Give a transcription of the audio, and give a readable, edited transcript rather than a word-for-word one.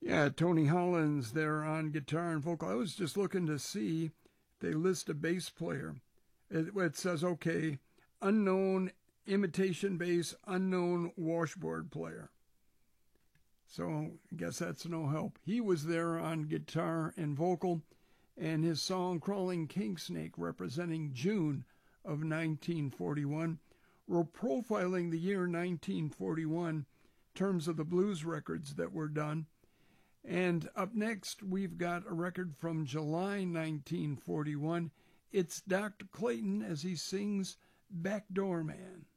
Yeah, Tony Hollins there on guitar and vocal. I was just looking to see, they list a bass player. It says, okay, unknown imitation bass, unknown washboard player. So I guess that's no help. He was there on guitar and vocal, and his song Crawling Kingsnake, representing June of 1941. We're profiling the year 1941 in terms of the blues records that were done. And up next, we've got a record from July 1941. It's Dr. Clayton as he sings Backdoor Man.